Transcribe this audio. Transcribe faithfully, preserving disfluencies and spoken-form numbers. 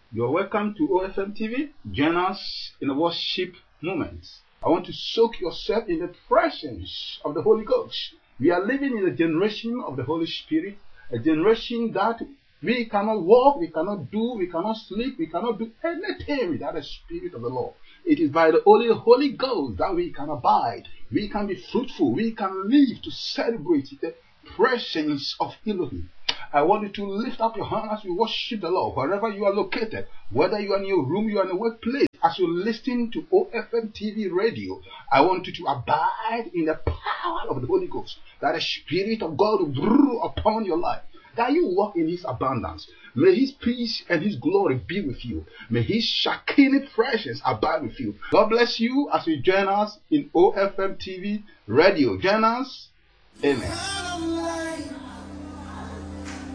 You're welcome to O F M T V. Join us in a worship moment. I want to soak yourself in the presence of the Holy Ghost. We are living in a generation of the Holy Spirit, a generation that we cannot walk, we cannot do, we cannot sleep, we cannot do anything without the Spirit of the Lord. It is by the Holy Holy Ghost that we can abide, we can be fruitful, we can live to celebrate the presence of Elohim. I want you to lift up your hand as we worship the Lord, wherever you are located, whether you are in your room, you are in a workplace, as you listen to O F M T V radio. I want you to abide in the power of the Holy Ghost, that the Spirit of God will brew upon your life, that you walk in His abundance. May His peace and His glory be with you. May His Shekinah presence abide with you. God bless you as you join us in O F M T V radio. Join us. Amen.